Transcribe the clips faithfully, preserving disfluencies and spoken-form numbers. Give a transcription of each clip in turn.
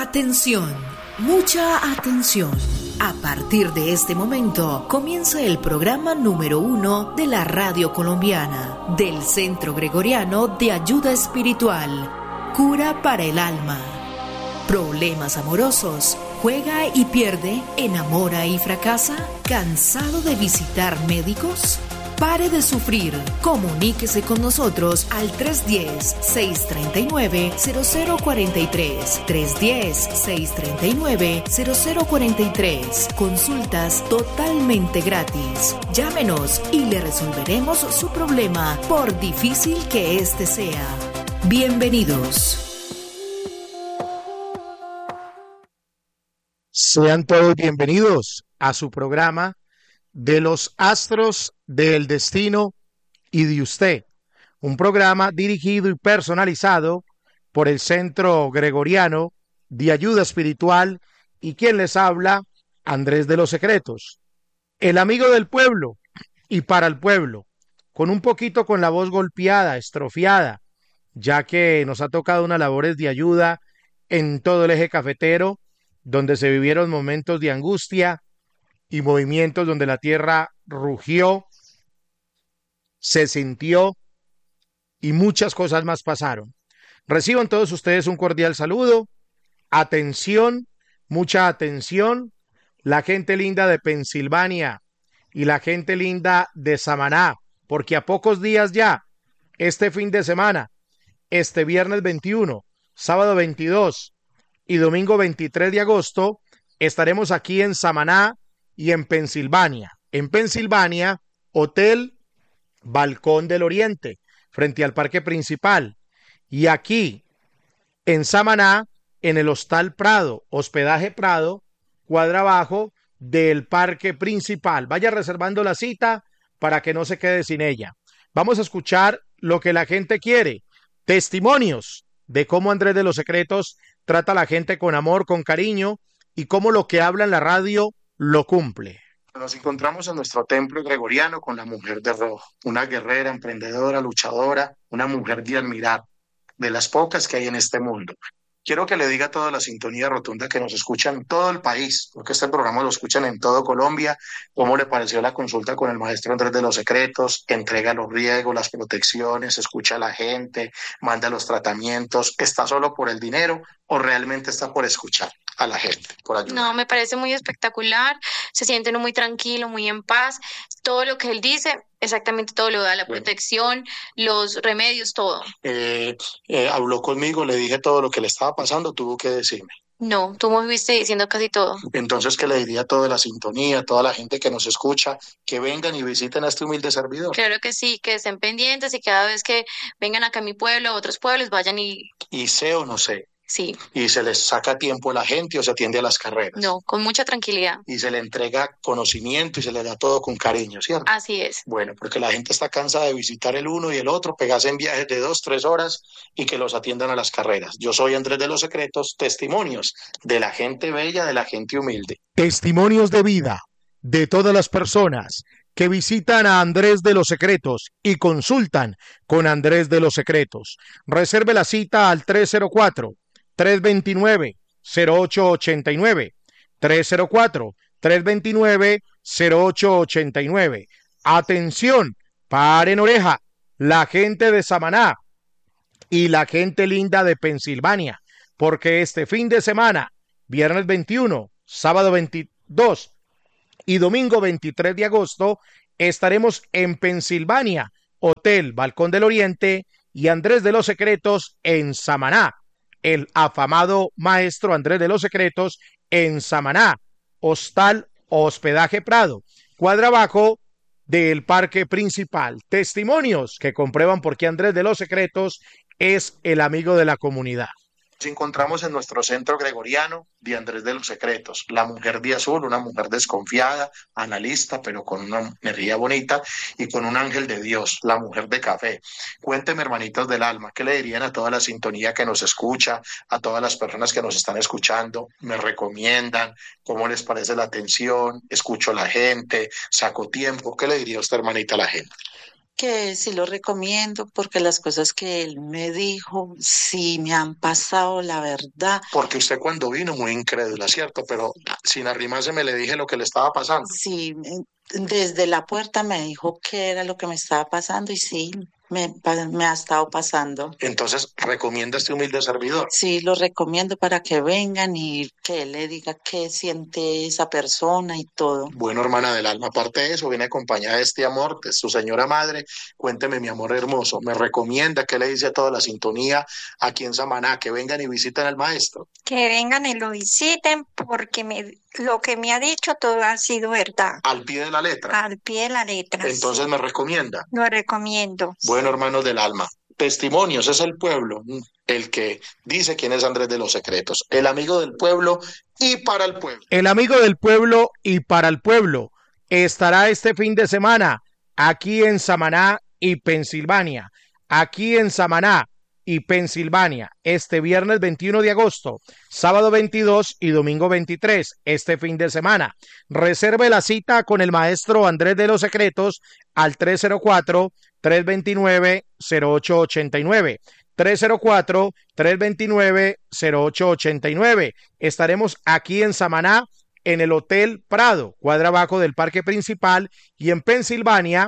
Atención, mucha atención. A partir de este momento comienza el programa número uno de la radio colombiana, del Centro Gregoriano de Ayuda Espiritual, Cura para el Alma. ¿Problemas amorosos? ¿Juega y pierde? ¿Enamora y fracasa? ¿Cansado de visitar médicos? Pare de sufrir. Comuníquese con nosotros al tres uno cero, seis tres nueve, cero cero cuatro tres. tres uno cero, seis tres nueve, cero cero cuatro tres. Consultas totalmente gratis. Llámenos y le resolveremos su problema, por difícil que este sea. Bienvenidos. Sean todos bienvenidos a su programa de los astros del destino y de usted, un programa dirigido y personalizado por el Centro Gregoriano de Ayuda Espiritual y quien les habla, Andrés de los Secretos, el amigo del pueblo y para el pueblo, con un poquito con la voz golpeada, estrofiada, ya que nos ha tocado unas labores de ayuda en todo el eje cafetero, donde se vivieron momentos de angustia y movimientos donde la tierra rugió, se sintió y muchas cosas más pasaron. Reciban todos ustedes un cordial saludo. Atención, mucha atención. La gente linda de Pensilvania y la gente linda de Samaná, porque a pocos días ya, este fin de semana, este viernes veintiuno, sábado veintidós y domingo veintitrés de agosto, estaremos aquí en Samaná y en Pensilvania. En Pensilvania, Hotel Balcón del Oriente, frente al parque principal. Y aquí, en Samaná, en el Hostal Prado, hospedaje Prado, cuadra abajo del parque principal. Vaya reservando la cita para que no se quede sin ella. Vamos a escuchar lo que la gente quiere. Testimonios de cómo Andrés de los Secretos trata a la gente con amor, con cariño, y cómo lo que habla en la radio lo cumple. Nos encontramos en nuestro templo gregoriano con la mujer de rojo, una guerrera, emprendedora, luchadora, una mujer de admirar, de las pocas que hay en este mundo. Quiero que le diga a toda la sintonía rotunda que nos escuchan en todo el país, porque este programa lo escuchan en todo Colombia, cómo le pareció la consulta con el maestro Andrés de los Secretos, entrega los riegos, las protecciones, escucha a la gente, manda los tratamientos, ¿está solo por el dinero o realmente está por escuchar a la gente, por ayudar? No, me parece muy espectacular, se siente uno muy tranquilo, muy en paz, todo lo que él dice, exactamente todo lo da, la Bueno. protección, los remedios, todo. Eh, eh, habló conmigo, le dije todo lo que le estaba pasando, tuvo que decirme. No, tú me viste diciendo casi todo. Entonces, ¿qué le diría a toda la sintonía, a toda la gente que nos escucha, que vengan y visiten a este humilde servidor? Claro que sí, que estén pendientes y cada vez que vengan acá a mi pueblo, a otros pueblos, vayan y Y sé o no sé, sí, y se les saca tiempo a la gente o se atiende a las carreras. no, con mucha tranquilidad. Y se le entrega conocimiento y se le da todo con cariño, ¿cierto? Así es. Bueno, porque la gente está cansada de visitar el uno y el otro, pegarse en viajes de dos, tres horas y que los atiendan a las carreras. Yo soy Andrés de los Secretos, testimonios de la gente bella, de la gente humilde. Testimonios de vida de todas las personas que visitan a Andrés de los Secretos y consultan con Andrés de los Secretos. Reserve la cita al tres cero cuatro, tres dos nueve, cero ocho ocho nueve. tres cero cuatro, tres dos nueve, cero ocho ocho nueve. Atención, paren oreja, la gente de Samaná y la gente linda de Pensilvania, porque este fin de semana, viernes veintiuno, sábado veintidós y domingo veintitrés de agosto, estaremos en Pensilvania, Hotel Balcón del Oriente y Andrés de los Secretos en Samaná. El afamado maestro Andrés de los Secretos en Samaná, Hostal Hospedaje Prado, cuadra abajo del parque principal. Testimonios que comprueban por qué Andrés de los Secretos es el amigo de la comunidad. Nos encontramos en nuestro centro gregoriano de Andrés de los Secretos, la mujer de azul, una mujer desconfiada, analista, pero con una energía bonita y con un ángel de Dios, la mujer de café. Cuénteme, hermanitos del alma, ¿qué le dirían a toda la sintonía que nos escucha, a todas las personas que nos están escuchando? ¿Me recomiendan? ¿Cómo les parece la atención? ¿Escucho a la gente? ¿Saco tiempo? ¿Qué le diría usted, hermanita, a la gente? Que sí lo recomiendo porque las cosas que él me dijo sí me han pasado, la verdad. Porque usted cuando vino muy incrédula, ¿cierto? Pero sin arrimarse me le dije lo que le estaba pasando. Sí, me- desde la puerta me dijo qué era lo que me estaba pasando y sí, me, pa- me ha estado pasando. Entonces, recomienda este humilde servidor. Sí, lo recomiendo para que vengan y que él le diga qué siente esa persona y todo. Bueno, hermana del alma, aparte de eso, viene acompañada de este amor, de su señora madre. Cuénteme, mi amor hermoso, ¿me recomienda que le dice a toda la sintonía aquí en Samaná que vengan y visiten al maestro? Que vengan y lo visiten porque me, lo que me ha dicho todo ha sido verdad, Al pie de la letra. al pie de la letra. Entonces me recomienda. Lo recomiendo. Bueno, hermanos del alma, testimonios es el pueblo, el que dice quién es Andrés de los Secretos, el amigo del pueblo y para el pueblo. El amigo del pueblo y para el pueblo estará este fin de semana aquí en Samaná y Pensilvania, aquí en Samaná y Pensilvania, este viernes veintiuno de agosto, sábado veintidós y domingo veintitrés, este fin de semana. Reserve la cita con el maestro Andrés de los Secretos al tres cero cuatro, tres dos nueve, cero ocho ocho nueve. tres cero cuatro, tres dos nueve, cero ocho ocho nueve. Estaremos aquí en Samaná, en el Hotel Prado, cuadra abajo del Parque Principal, y en Pensilvania,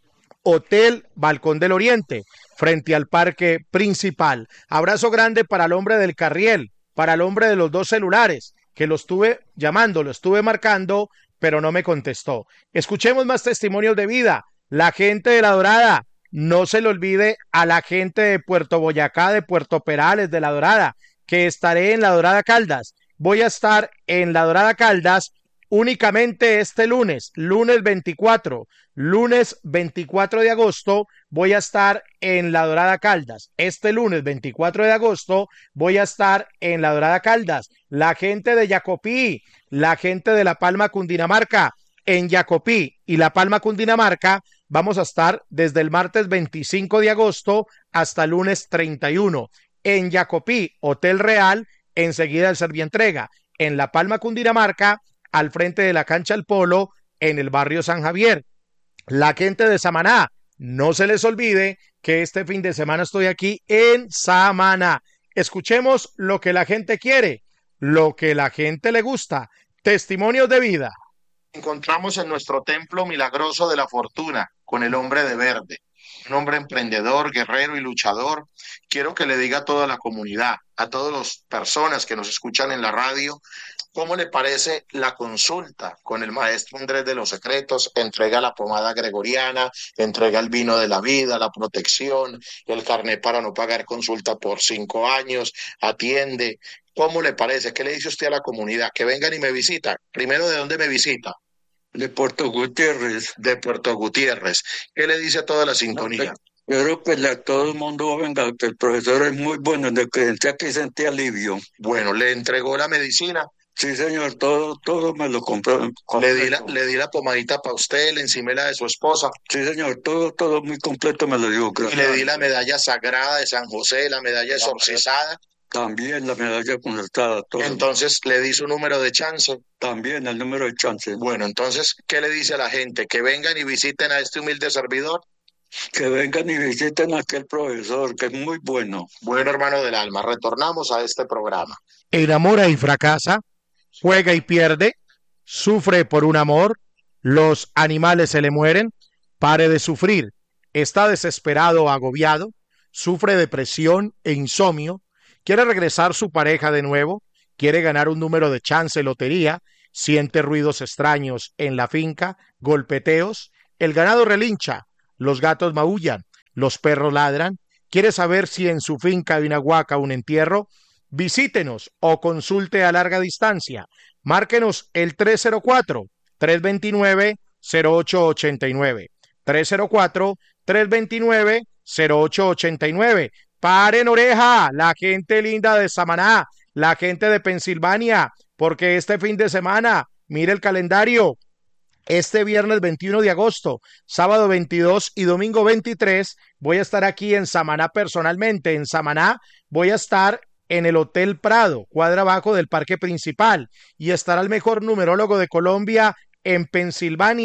Hotel Balcón del Oriente, frente al Parque Principal. Abrazo grande para el hombre del carriel, para el hombre de los dos celulares, que lo estuve llamando, lo estuve marcando, pero no me contestó. Escuchemos más testimonios de vida. La gente de La Dorada, no se le olvide a la gente de Puerto Boyacá, de Puerto Perales, de La Dorada, que estaré en La Dorada Caldas. Voy a estar en La Dorada Caldas únicamente este lunes, lunes veinticuatro, lunes veinticuatro de agosto, voy a estar en La Dorada Caldas. Este lunes veinticuatro de agosto voy a estar en La Dorada Caldas. La gente de Jacopí, la gente de La Palma, Cundinamarca, en Jacopí y La Palma, Cundinamarca, vamos a estar desde el martes veinticinco de agosto hasta el lunes treinta y uno. En Jacopí, Hotel Real, enseguida el Servientrega. En La Palma, Cundinamarca, al frente de la cancha El Polo, en el barrio San Javier. La gente de Samaná, no se les olvide que este fin de semana estoy aquí en Samaná. Escuchemos lo que la gente quiere, lo que la gente le gusta. Testimonios de vida. Encontramos en nuestro templo milagroso de la fortuna con el hombre de verde, un hombre emprendedor, guerrero y luchador. Quiero que le diga a toda la comunidad, a todas las personas que nos escuchan en la radio, ¿cómo le parece la consulta con el maestro Andrés de los Secretos? Entrega la pomada gregoriana, entrega el vino de la vida, la protección, el carnet para no pagar consulta por cinco años, atiende. ¿Cómo le parece? ¿Qué le dice usted a la comunidad? Que vengan y me visitan. Primero, ¿de dónde me visita? De Puerto Gutiérrez. De Puerto Gutiérrez. ¿Qué le dice a toda la sintonía? No, yo creo que la, todo el mundo venga, que el profesor es muy bueno, de que entré aquí sentí alivio. Bueno, ¿le entregó la medicina? Sí, señor, todo, todo me lo compró. Le di la, le di la pomadita para usted, le encimé la de su esposa. Sí, señor, todo, todo muy completo me lo dio. Y le di la medalla sagrada de San José, la medalla exorcizada. También la medalla concertada. Todo. Entonces, ¿le di su número de chance? También el número de chance. Bueno, entonces, ¿qué le dice a la gente? ¿Que vengan y visiten a este humilde servidor? Que vengan y visiten a aquel profesor, que es muy bueno. Bueno, hermano del alma, retornamos a este programa. Enamora y fracasa, juega y pierde, sufre por un amor, los animales se le mueren, pare de sufrir, está desesperado o agobiado, sufre depresión e insomnio, quiere regresar su pareja de nuevo, quiere ganar un número de chance lotería, siente ruidos extraños en la finca, golpeteos, el ganado relincha, los gatos maullan, los perros ladran, quiere saber si en su finca hay una huaca o un entierro. Visítenos o consulte a larga distancia. Márquenos el tres cero cuatro, tres dos nueve, cero ocho ocho nueve. tres cero cuatro, tres dos nueve, cero ocho ocho nueve. Paren oreja, la gente linda de Samaná, la gente de Pensilvania, porque este fin de semana, mire el calendario, este viernes veintiuno de agosto, sábado veintidós y domingo veintitrés, voy a estar aquí en Samaná personalmente. En Samaná voy a estar en el Hotel Prado, cuadra abajo del Parque Principal, y estará el mejor numerólogo de Colombia en Pensilvania,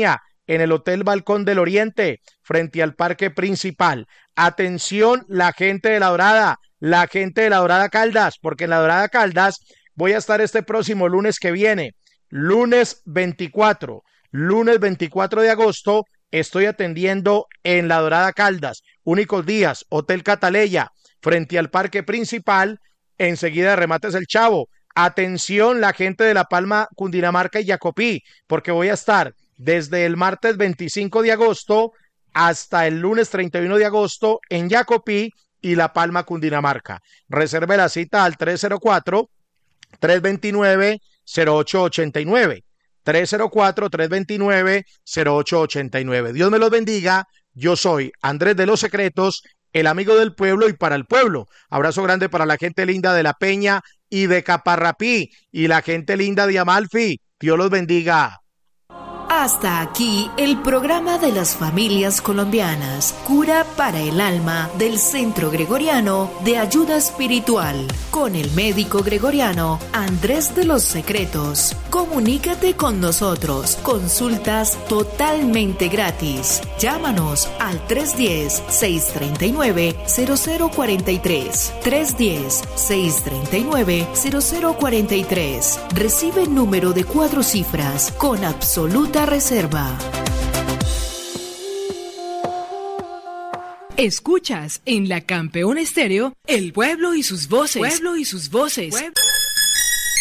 en el Hotel Balcón del Oriente, frente al Parque Principal. Atención, la gente de La Dorada, la gente de La Dorada Caldas, porque en La Dorada Caldas voy a estar este próximo lunes que viene, lunes veinticuatro, lunes veinticuatro de agosto, estoy atendiendo en La Dorada Caldas, únicos días, Hotel Cataleya, frente al Parque Principal, enseguida de Remates El Chavo. Atención, la gente de La Palma, Cundinamarca y Jacopí, porque voy a estar desde el martes veinticinco de agosto hasta el lunes treinta y uno de agosto en Jacopí y La Palma, Cundinamarca. Reserve la cita al tres cero cuatro, tres dos nueve, cero ocho ocho nueve. tres cero cuatro, tres dos nueve, cero ocho ocho nueve. Dios me los bendiga. Yo soy Andrés de los Secretos, el amigo del pueblo y para el pueblo. Abrazo grande para la gente linda de La Peña y de Caparrapí y la gente linda de Amalfi. Dios los bendiga. Hasta aquí el programa de las familias colombianas, Cura para el Alma del Centro Gregoriano de Ayuda Espiritual, con el médico gregoriano Andrés de los Secretos. Comunícate con nosotros, consultas totalmente gratis. Llámanos al tres uno cero, seis tres nueve, cero cero cuatro tres, tres uno cero, seis tres nueve, cero cero cuatro tres. Recibe número de cuatro cifras con absoluta reserva. Escuchas en La Campeón Estéreo, El Pueblo y sus voces. Pueblo y sus voces. Pueblo.